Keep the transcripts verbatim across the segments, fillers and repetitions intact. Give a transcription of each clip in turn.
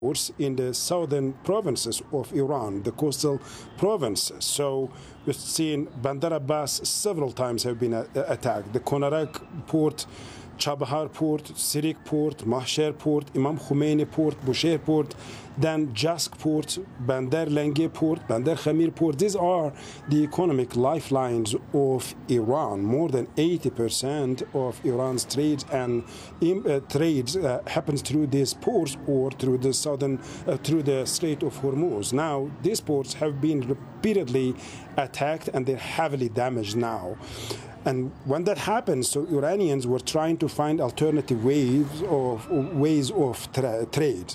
in the southern provinces of Iran, the coastal provinces. So we've seen Bandar Abbas several times have been attacked. The Konarak port, Chabahar port, Sirik port, Mahsher port, Imam Khomeini port, Bushehr port, then Jask port, Bandar Lenge port, Bandar Khamir port. These are the economic lifelines of Iran. More than eighty percent of Iran's trade and uh, trades uh, happens through these ports or through the southern, uh, through the Strait of Hormuz. Now, these ports have been repeatedly attacked and they're heavily damaged now. And when that happens, so Iranians were trying to find alternative ways of ways of tra trade,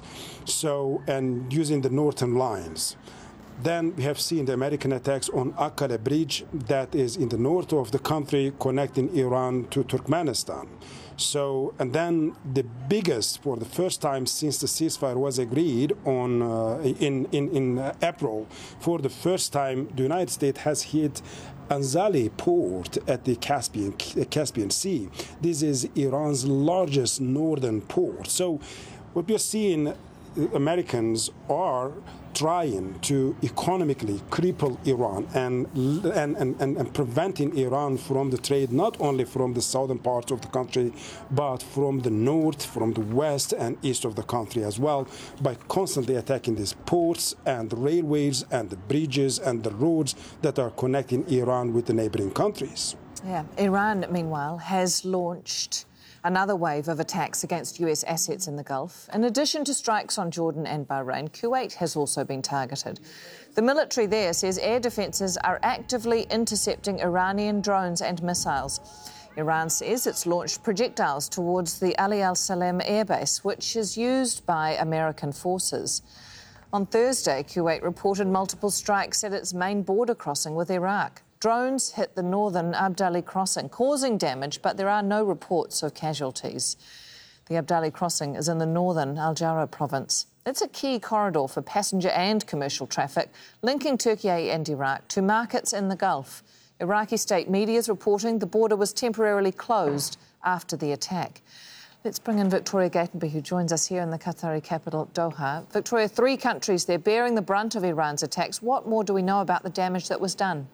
so and using the northern lines. Then we have seen the American attacks on Akkala Bridge, that is in the north of the country, connecting Iran to Turkmenistan. So, and then the biggest, for the first time since the ceasefire was agreed on uh, in in in uh, April, for the first time, the United States has hit Anzali port at the Caspian Caspian Sea. This is Iran's largest northern port. So, what we're seeing, Americans are trying to economically cripple Iran and, and, and, and preventing Iran from the trade, not only from the southern parts of the country, but from the north, from the west and east of the country as well, by constantly attacking these ports and the railways and the bridges and the roads that are connecting Iran with the neighboring countries. Yeah, Iran, meanwhile, has launched another wave of attacks against U S assets in the Gulf. In addition to strikes on Jordan and Bahrain, Kuwait has also been targeted. The military there says air defences are actively intercepting Iranian drones and missiles. Iran says it's launched projectiles towards the Ali al-Salem airbase, which is used by American forces. On Thursday, Kuwait reported multiple strikes at its main border crossing with Iraq. Drones hit the northern Abdali crossing, causing damage, but there are no reports of casualties. The Abdali crossing is in the northern Al-Jara province. It's a key corridor for passenger and commercial traffic, linking Turkey and Iraq to markets in the Gulf. Iraqi state media is reporting the border was temporarily closed after the attack. Let's bring in Victoria Gatenby, who joins us here in the Qatari capital, Doha. Victoria, three countries there bearing the brunt of Iran's attacks. What more do we know about the damage that was done?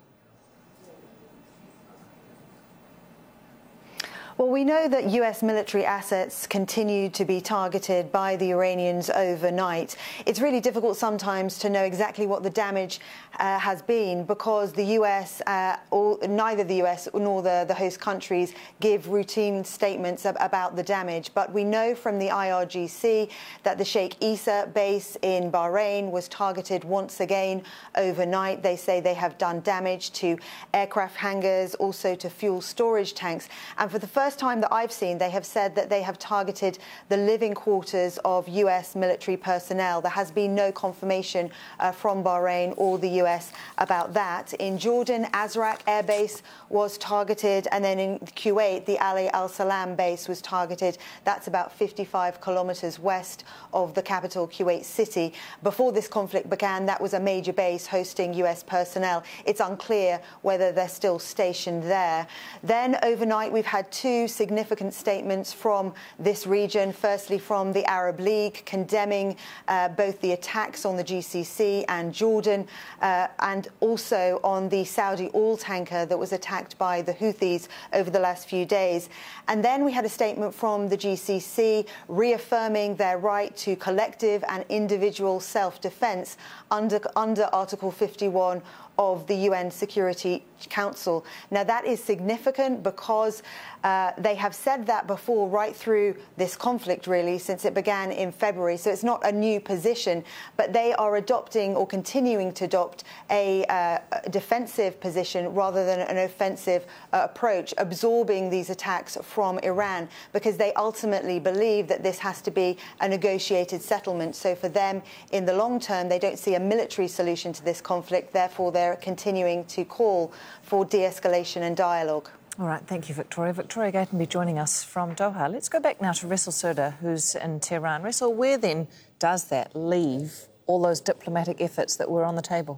Well, we know that U S military assets continue to be targeted by the Iranians overnight. It's really difficult sometimes to know exactly what the damage uh, has been because the U S, uh, or neither the U S nor the, the host countries give routine statements ab about the damage. But we know from the I R G C that the Sheikh Issa base in Bahrain was targeted once again overnight. They say they have done damage to aircraft hangars, also to fuel storage tanks. And for the first First time that I've seen, they have said that they have targeted the living quarters of U S military personnel. There has been no confirmation uh, from Bahrain or the U S about that. In Jordan, Azraq Air Base was targeted, and then in Kuwait, the Ali al-Salam base was targeted. That's about fifty-five kilometres west of the capital, Kuwait City. Before this conflict began, that was a major base hosting U S personnel. It's unclear whether they're still stationed there. Then overnight, we've had two significant statements from this region. Firstly, from the Arab League, condemning uh, both the attacks on the G C C and Jordan, uh, and also on the Saudi oil tanker that was attacked by the Houthis over the last few days. And then we had a statement from the G C C reaffirming their right to collective and individual self-defense under, under Article fifty-one of the U N Security Council. Now, that is significant because uh, they have said that before, right through this conflict, really, since it began in February. So it's not a new position, but they are adopting or continuing to adopt a uh, defensive position rather than an offensive uh, approach, absorbing these attacks from Iran, because they ultimately believe that this has to be a negotiated settlement. So for them, in the long term, they don't see a military solution to this conflict. Therefore, they're continuing to call for de-escalation and dialogue. All right, thank you, Victoria. Victoria Gatenby joining us from Doha. Let's go back now to Ressel Surda, who's in Tehran. Ressel, where then does that leave all those diplomatic efforts that were on the table?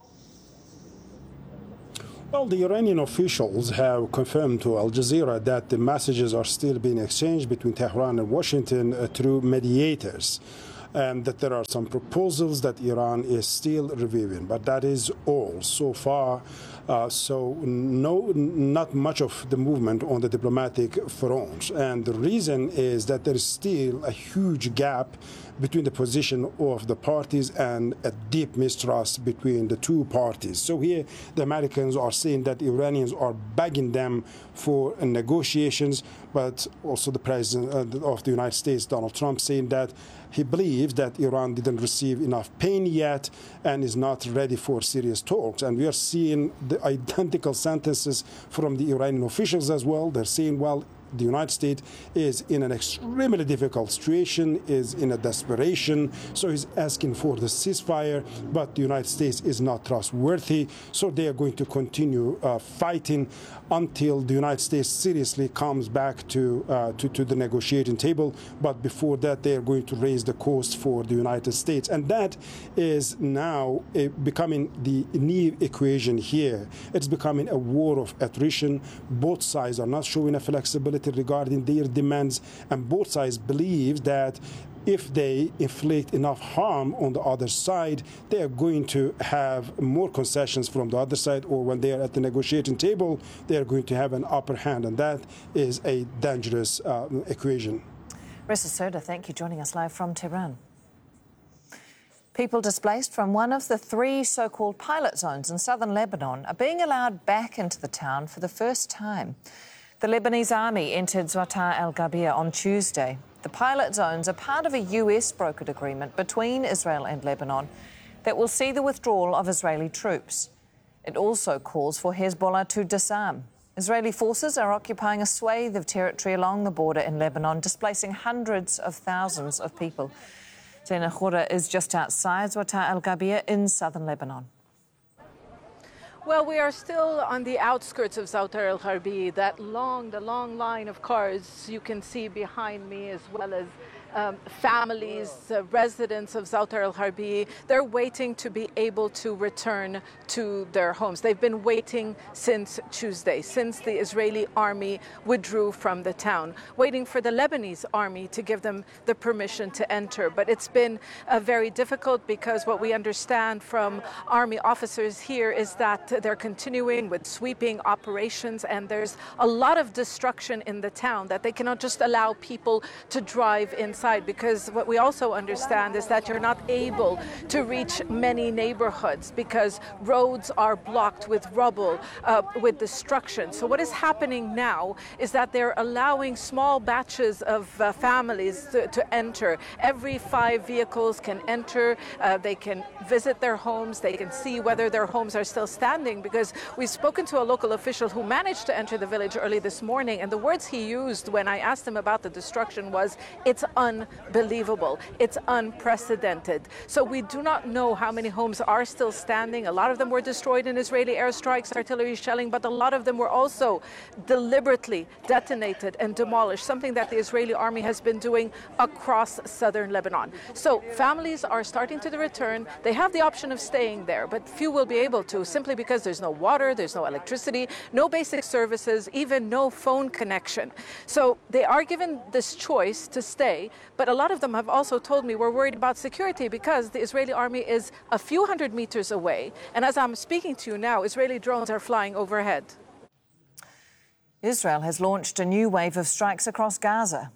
Well, the Iranian officials have confirmed to Al Jazeera that the messages are still being exchanged between Tehran and Washington uh, through mediators. and that there are some proposals that Iran is still reviewing. But that is all so far. Uh, so no, not much of the movement on the diplomatic front. And the reason is that there is still a huge gap between the position of the parties and a deep mistrust between the two parties. So here the Americans are saying that Iranians are begging them for negotiations, but also the President of the United States, Donald Trump, saying that he believes that Iran didn't receive enough pain yet and is not ready for serious talks. And we are seeing the identical sentences from the Iranian officials as well. They're saying, well, the United States is in an extremely difficult situation, is in a desperation, so he's asking for the ceasefire, but the United States is not trustworthy, so they are going to continue uh, fighting until the United States seriously comes back to, uh, to, to the negotiating table. But before that, they are going to raise the cost for the United States. And that is now uh, becoming the new equation here. It's becoming a war of attrition. Both sides are not showing a flexibility regarding their demands, and both sides believe that if they inflict enough harm on the other side, they are going to have more concessions from the other side, or when they are at the negotiating table, they are going to have an upper hand, and that is a dangerous uh, equation. Reza Soda, thank you, joining us live from Tehran. People displaced from one of the three so-called pilot zones in southern Lebanon are being allowed back into the town for the first time. The Lebanese army entered Zawatar al-Ghabia on Tuesday. The pilot zones are part of a U S brokered agreement between Israel and Lebanon that will see the withdrawal of Israeli troops. It also calls for Hezbollah to disarm. Israeli forces are occupying a swathe of territory along the border in Lebanon, displacing hundreds of thousands of people. Zena Khoury is just outside Zawatar al-Ghabia in southern Lebanon. Well, we are still on the outskirts of Zawatar al-Ghabia, that long, the long line of cars you can see behind me, as well as um, families, uh, residents of Zawatar al-Ghabia. They're waiting to be able to return to their homes. They've been waiting since Tuesday, since the Israeli army withdrew from the town, waiting for the Lebanese army to give them the permission to enter. But it's been uh, very difficult, because what we understand from army officers here is that they're continuing with sweeping operations, and there's a lot of destruction in the town, that they cannot just allow people to drive inside, because what we also understand is that you're not able to reach many neighborhoods because roads are blocked with rubble, uh, with destruction. So what is happening now is that they're allowing small batches of uh, families to, to enter. Every five vehicles can enter. Uh, they can visit their homes. They can see whether their homes are still standing, because we've spoken to a local official who managed to enter the village early this morning, and the words he used when I asked him about the destruction was, it's unbelievable, it's unprecedented. So we do not know how many homes are still standing. A lot of them were destroyed in Israeli airstrikes, artillery shelling, but a lot of them were also deliberately detonated and demolished, something that the Israeli army has been doing across southern Lebanon. So families are starting to return. They have the option of staying there, but few will be able to, simply because there's no water, there's no electricity, no basic services, even no phone connection. So they are given this choice to stay, but a lot of them have also told me we're worried about security, because the Israeli army is a few hundred meters away, and as I'm speaking to you now, Israeli drones are flying overhead. Israel has launched a new wave of strikes across Gaza.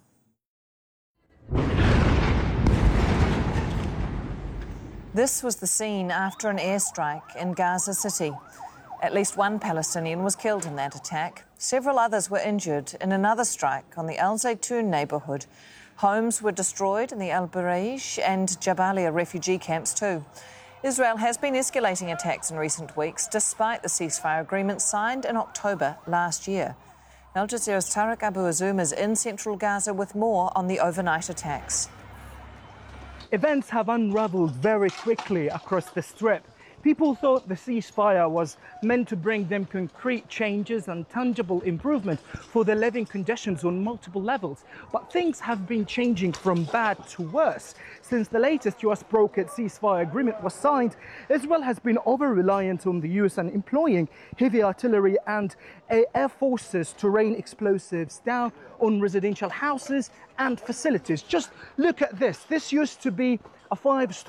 This was the scene after an airstrike in Gaza City. At least one Palestinian was killed in that attack. Several others were injured in another strike on the Al Zaytun neighbourhood. Homes were destroyed in the Al Barij and Jabalia refugee camps too. Israel has been escalating attacks in recent weeks, despite the ceasefire agreement signed in October last year. Al Jazeera's Tariq Abu Azum is in central Gaza with more on the overnight attacks. Events have unraveled very quickly across the Strip. People thought the ceasefire was meant to bring them concrete changes and tangible improvement for their living conditions on multiple levels. But things have been changing from bad to worse. Since the latest U S brokered ceasefire agreement was signed, Israel has been over-reliant on the U S and employing heavy artillery and air forces to rain explosives down on residential houses and facilities. Just look at this. This used to be a five-story